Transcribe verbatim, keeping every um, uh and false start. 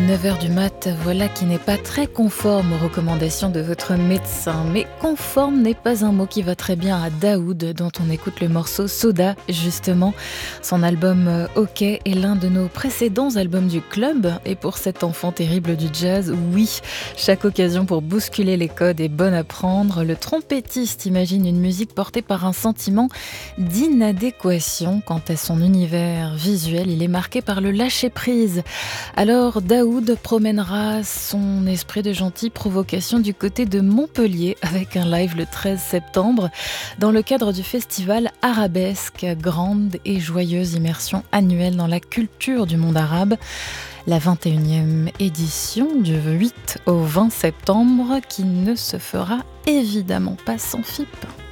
neuf heures du mat, voilà qui n'est pas très conforme aux recommandations de votre médecin. Mais conforme n'est pas un mot qui va très bien à Daoud, dont on écoute le morceau Soda, justement. Son album OK est l'un de nos précédents albums du club. Et pour cet enfant terrible du jazz, oui, chaque occasion pour bousculer les codes est bonne à prendre. Le trompettiste imagine une musique portée par un sentiment d'inadéquation. Quant à son univers visuel, il est marqué par le lâcher-prise. Alors Daoud promènera son esprit de gentille provocation du côté de Montpellier avec un live le treize septembre dans le cadre du festival Arabesque, grande et joyeuse immersion annuelle dans la culture du monde arabe. La vingt et unième édition du huit au vingt septembre qui ne se fera évidemment pas sans F I P.